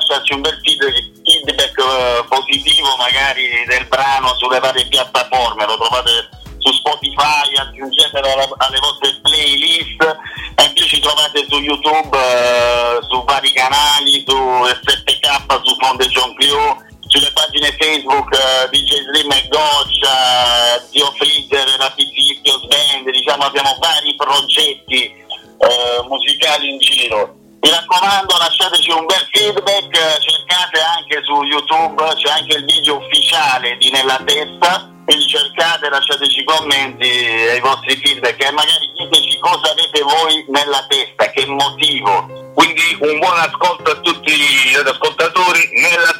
lasciarci un bel feedback positivo magari del brano sulle varie piattaforme, lo trovate su Spotify, aggiungetelo alle vostre playlist, e in più ci trovate su YouTube, su vari canali, su 7K, su Foundation Crew, sulle pagine Facebook DJ Slim e Goccia, Zio Freezer, Rapizio Band, diciamo abbiamo vari progetti musicali in giro. Mi raccomando, lasciateci un bel feedback, cercate anche su YouTube, c'è anche il video ufficiale di Nella Testa, quindi cercate, lasciateci commenti ai vostri feedback e magari diteci cosa avete voi nella testa, che motivo. Quindi un buon ascolto a tutti gli ascoltatori. Nella